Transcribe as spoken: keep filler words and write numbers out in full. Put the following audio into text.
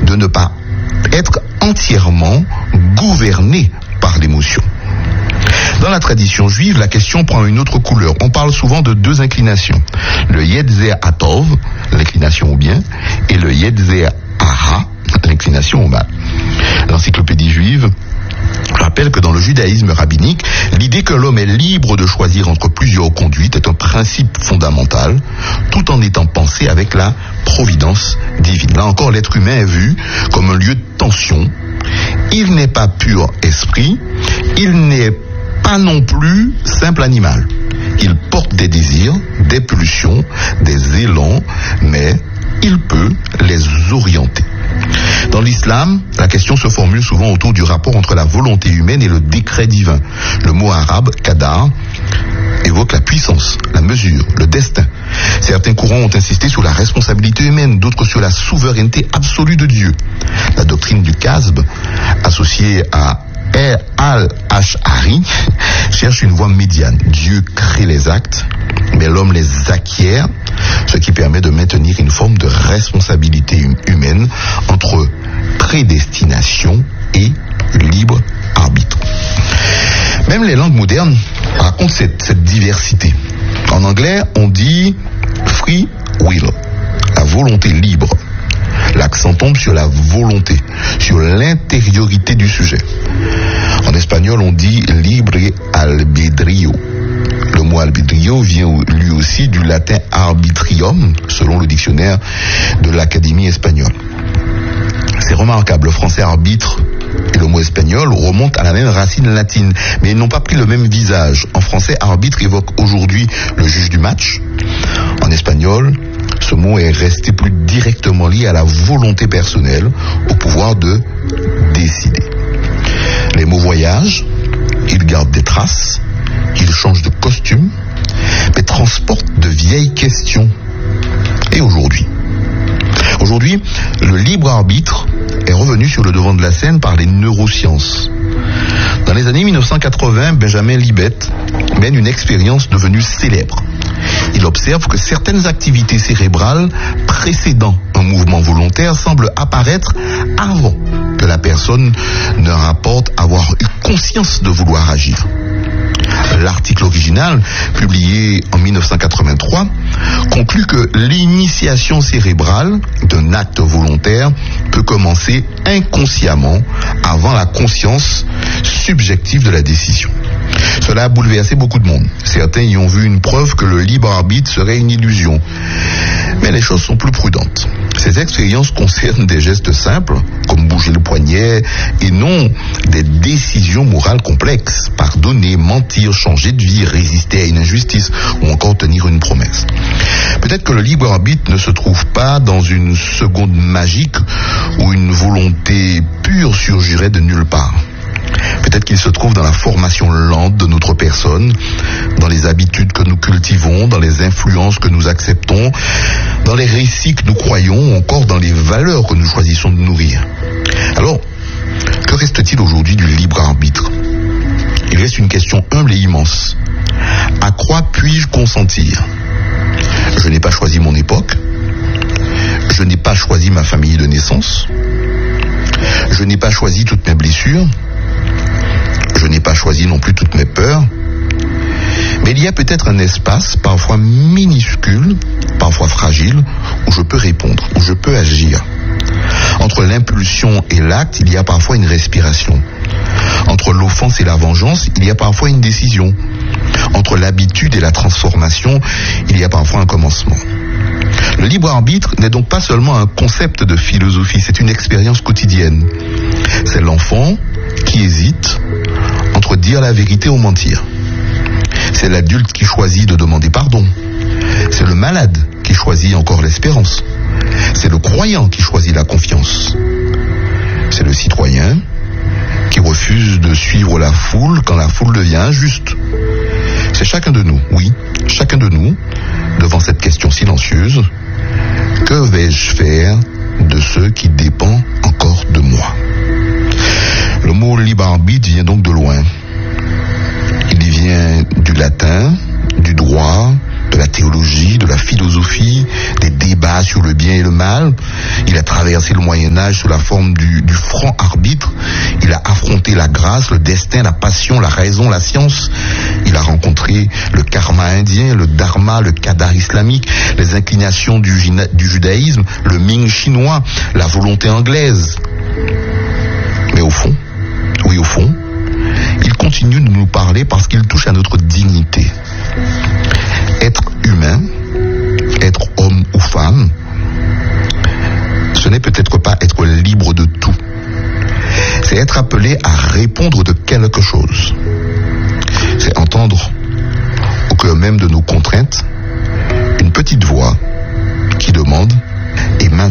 de ne pas être entièrement gouverné par l'émotion. Dans la tradition juive, la question prend une autre couleur. On parle souvent de deux inclinations. Le Yetzer Hatov, l'inclination au bien, et le Yetzer Hara, l'inclination au mal. L'encyclopédie juive rappelle que dans le judaïsme rabbinique, l'idée que l'homme est libre de choisir entre plusieurs conduites est un principe fondamental, tout en étant pensé avec la providence divine. Là encore, l'être humain est vu comme un lieu de tension. Il n'est pas pur esprit, il n'est pas non plus simple animal. Il porte des désirs, des pulsions, des élans, mais il peut les orienter. Dans l'islam, la question se formule souvent autour du rapport entre la volonté humaine et le décret divin. Le mot arabe, qadar, évoque la puissance, la mesure, le destin. Certains courants ont insisté sur la responsabilité humaine, d'autres sur la souveraineté absolue de Dieu. La doctrine du Qasb, associée à Al-Ash'ari, cherche une voie médiane. Dieu crée les actes, mais l'homme les acquiert, ce qui permet de maintenir une forme de responsabilité humaine entre prédestination et libre arbitre. Même les langues modernes racontent cette, cette diversité. En anglais, on dit free will, la volonté libre. L'accent tombe sur la volonté, sur l'intériorité du sujet. En espagnol, on dit libre albedrío. Le mot albedrío vient lui aussi du latin arbitrium, selon le dictionnaire de l'Académie espagnole. C'est remarquable, le français arbitre et le mot espagnol remontent à la même racine latine, mais ils n'ont pas pris le même visage. En français, arbitre évoque aujourd'hui le juge du match. En espagnol, ce mot est resté plus directement lié à la volonté personnelle, au pouvoir de décider. Les mots voyagent, ils gardent des traces, ils changent de costume, mais transportent de vieilles questions. Et aujourd'hui Aujourd'hui, le libre arbitre est revenu sur le devant de la scène par les neurosciences. Dans les années mille neuf cent quatre-vingts, Benjamin Libet mène une expérience devenue célèbre. Il observe que certaines activités cérébrales précédant un mouvement volontaire semblent apparaître avant que la personne ne rapporte avoir eu conscience de vouloir agir. L'article original, publié en mille neuf cent quatre-vingt-trois, conclut que l'initiation cérébrale d'un acte volontaire peut commencer inconsciemment avant la conscience subjective de la décision. Cela a bouleversé beaucoup de monde. Certains y ont vu une preuve que le libre arbitre serait une illusion. Mais les choses sont plus prudentes. Ces expériences concernent des gestes simples, comme bouger le poignet, et non des décisions morales complexes. Pardonner, mentir, changer de vie, résister à une injustice, ou encore tenir une promesse. Peut-être que le libre arbitre ne se trouve pas dans une seconde magique où une volonté pure surgirait de nulle part. Peut-être qu'il se trouve dans la formation lente de notre personne, dans les habitudes que nous cultivons, dans les influences que nous acceptons, dans les récits que nous croyons, ou encore dans les valeurs que nous choisissons de nourrir. Alors, que reste-t-il aujourd'hui du libre arbitre ? Il reste une question humble et immense. À quoi puis-je consentir ? Je n'ai pas choisi mon époque. Je n'ai pas choisi ma famille de naissance. Je n'ai pas choisi toutes mes blessures. Je n'ai pas choisi non plus toutes mes peurs. Mais il y a peut-être un espace, parfois minuscule, parfois fragile, où je peux répondre, où je peux agir. Entre l'impulsion et l'acte, il y a parfois une respiration. Entre l'offense et la vengeance, il y a parfois une décision. Entre l'habitude et la transformation, il y a parfois un commencement. Le libre arbitre n'est donc pas seulement un concept de philosophie, c'est une expérience quotidienne. C'est l'enfant qui hésite entre dire la vérité ou mentir. C'est l'adulte qui choisit de demander pardon. C'est le malade qui choisit encore l'espérance. C'est le croyant qui choisit la confiance. C'est le citoyen qui refuse de suivre la foule quand la foule devient injuste. C'est chacun de nous, oui, chacun de nous, devant cette question silencieuse, que vais-je faire de ce qui dépend encore de moi ? Le mot libre arbitre vient donc de loin. Il vient du latin, du droit, de la théologie, de la philosophie, des débats sur le bien et le mal. Il a traversé le Moyen-Âge sous la forme du, du franc arbitre. Il a affronté la grâce, le destin, la passion, la raison, la science. Il a rencontré le karma indien, le dharma, le qadar islamique, les inclinations du, du judaïsme, le Ming chinois, la volonté anglaise. Mais au fond, oui au fond, il continue de nous parler parce qu'il touche à notre dignité. Être humain, être homme ou femme, ce n'est peut-être pas être libre de tout. C'est être appelé à répondre de quelque chose. C'est entendre au cœur même de nos contraintes une petite voix qui demande « Et maintenant ?»